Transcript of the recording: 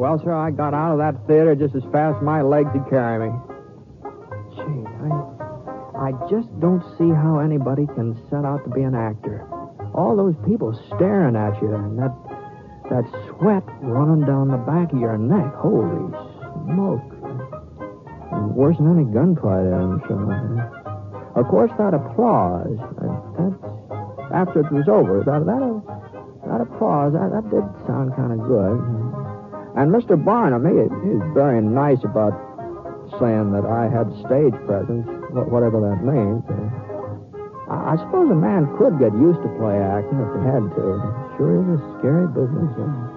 Well, sir, I got out of that theater just as fast as my legs could carry me. Gee, I just don't see how anybody can set out to be an actor. All those people staring at you, and that sweat running down the back of your neck. Holy smoke. And worse than any gunfight, I'm sure. Of course, that applause, after it was over, that applause, that did sound kind of good. And Mr. Barnum, he's very nice about saying that I had stage presence, whatever that means. I suppose a man could get used to play acting if he had to. It sure is a scary business.